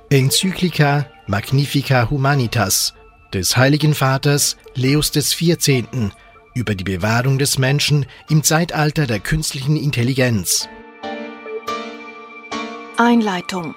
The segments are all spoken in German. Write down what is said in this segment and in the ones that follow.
Enzyklika Magnifica Humanitas des Heiligen Vaters Leos XIV. Über die Bewahrung des Menschen im Zeitalter der künstlichen Intelligenz. Einleitung.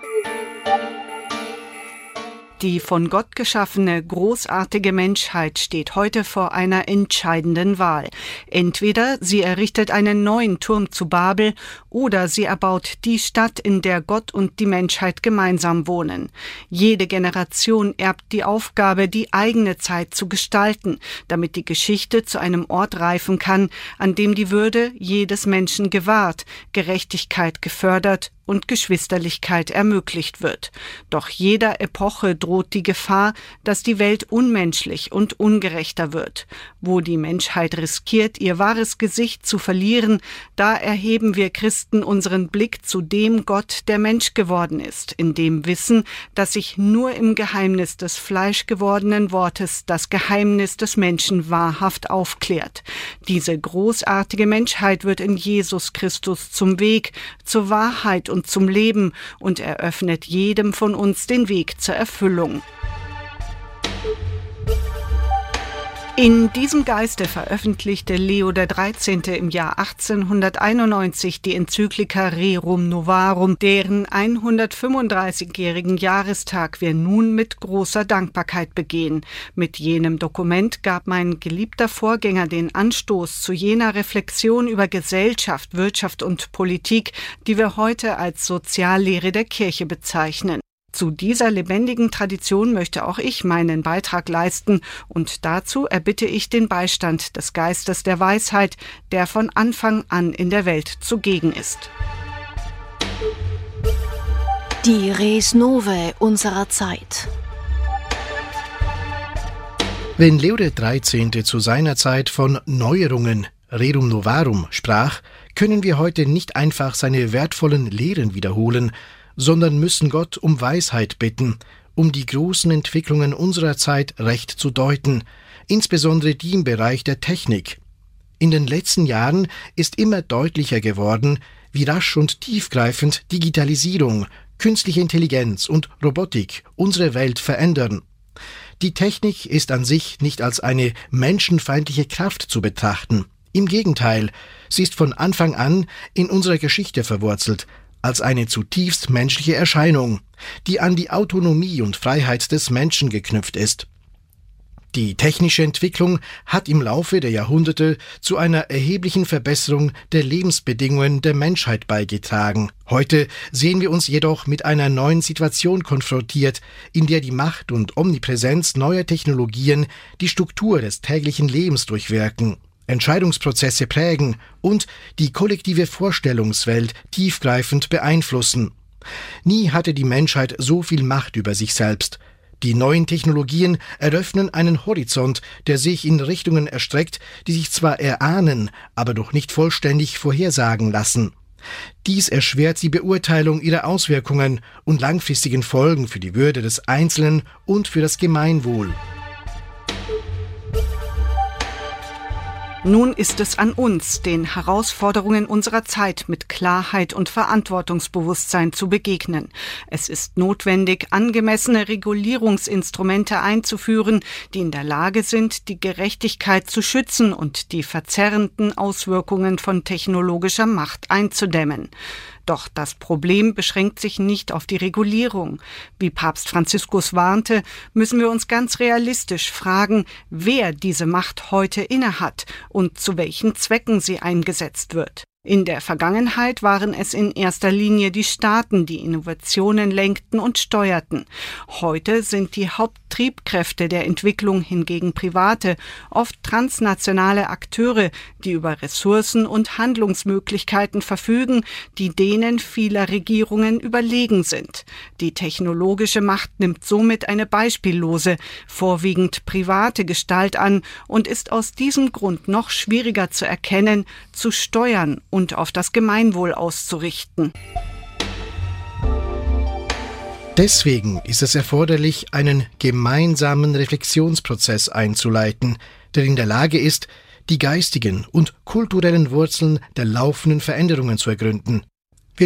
Die von Gott geschaffene, großartige Menschheit steht heute vor einer entscheidenden Wahl. Entweder sie errichtet einen neuen Turm zu Babel oder sie erbaut die Stadt, in der Gott und die Menschheit gemeinsam wohnen. Jede Generation erbt die Aufgabe, die eigene Zeit zu gestalten, damit die Geschichte zu einem Ort reifen kann, an dem die Würde jedes Menschen gewahrt, Gerechtigkeit gefördert und Geschwisterlichkeit ermöglicht wird. Doch jeder Epoche droht die Gefahr, dass die Welt unmenschlich und ungerechter wird. Wo die Menschheit riskiert, ihr wahres Gesicht zu verlieren, da erheben wir Christen unseren Blick zu dem Gott, der Mensch geworden ist, in dem Wissen, dass sich nur im Geheimnis des fleischgewordenen Wortes das Geheimnis des Menschen wahrhaft aufklärt. Diese großartige Menschheit wird in Jesus Christus zum Weg, zur Wahrheit und zum Leben und eröffnet jedem von uns den Weg zur Erfüllung. In diesem Geiste veröffentlichte Leo XIII. Im Jahr 1891 die Enzyklika Rerum Novarum, deren 135-jährigen Jahrestag wir nun mit großer Dankbarkeit begehen. Mit jenem Dokument gab mein geliebter Vorgänger den Anstoß zu jener Reflexion über Gesellschaft, Wirtschaft und Politik, die wir heute als Soziallehre der Kirche bezeichnen. Zu dieser lebendigen Tradition möchte auch ich meinen Beitrag leisten und dazu erbitte ich den Beistand des Geistes der Weisheit, der von Anfang an in der Welt zugegen ist. Die Res Novae unserer Zeit. Wenn Leo XIII. Zu seiner Zeit von Neuerungen, Rerum Novarum, sprach, können wir heute nicht einfach seine wertvollen Lehren wiederholen, sondern müssen Gott um Weisheit bitten, um die großen Entwicklungen unserer Zeit recht zu deuten, insbesondere die im Bereich der Technik. In den letzten Jahren ist immer deutlicher geworden, wie rasch und tiefgreifend Digitalisierung, künstliche Intelligenz und Robotik unsere Welt verändern. Die Technik ist an sich nicht als eine menschenfeindliche Kraft zu betrachten. Im Gegenteil, sie ist von Anfang an in unserer Geschichte verwurzelt, als eine zutiefst menschliche Erscheinung, die an die Autonomie und Freiheit des Menschen geknüpft ist. Die technische Entwicklung hat im Laufe der Jahrhunderte zu einer erheblichen Verbesserung der Lebensbedingungen der Menschheit beigetragen. Heute sehen wir uns jedoch mit einer neuen Situation konfrontiert, in der die Macht und Omnipräsenz neuer Technologien die Struktur des täglichen Lebens durchwirken, Entscheidungsprozesse prägen und die kollektive Vorstellungswelt tiefgreifend beeinflussen. Nie hatte die Menschheit so viel Macht über sich selbst. Die neuen Technologien eröffnen einen Horizont, der sich in Richtungen erstreckt, die sich zwar erahnen, aber doch nicht vollständig vorhersagen lassen. Dies erschwert die Beurteilung ihrer Auswirkungen und langfristigen Folgen für die Würde des Einzelnen und für das Gemeinwohl. Nun ist es an uns, den Herausforderungen unserer Zeit mit Klarheit und Verantwortungsbewusstsein zu begegnen. Es ist notwendig, angemessene Regulierungsinstrumente einzuführen, die in der Lage sind, die Gerechtigkeit zu schützen und die verzerrenden Auswirkungen von technologischer Macht einzudämmen. Doch das Problem beschränkt sich nicht auf die Regulierung. Wie Papst Franziskus warnte, müssen wir uns ganz realistisch fragen, wer diese Macht heute innehat und zu welchen Zwecken sie eingesetzt wird. In der Vergangenheit waren es in erster Linie die Staaten, die Innovationen lenkten und steuerten. Heute sind die Haupttriebkräfte der Entwicklung hingegen private, oft transnationale Akteure, die über Ressourcen und Handlungsmöglichkeiten verfügen, die denen vieler Regierungen überlegen sind. Die technologische Macht nimmt somit eine beispiellose, vorwiegend private Gestalt an und ist aus diesem Grund noch schwieriger zu erkennen, zu steuern und auf das Gemeinwohl auszurichten. Deswegen ist es erforderlich, einen gemeinsamen Reflexionsprozess einzuleiten, der in der Lage ist, die geistigen und kulturellen Wurzeln der laufenden Veränderungen zu ergründen.